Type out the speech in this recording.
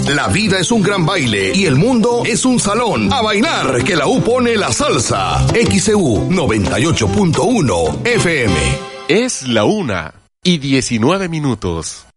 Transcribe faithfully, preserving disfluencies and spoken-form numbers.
La vida es un gran baile y el mundo es un salón. A bailar, que la U pone la salsa. X C U noventa y ocho punto uno F M. Es la una y diecinueve minutos.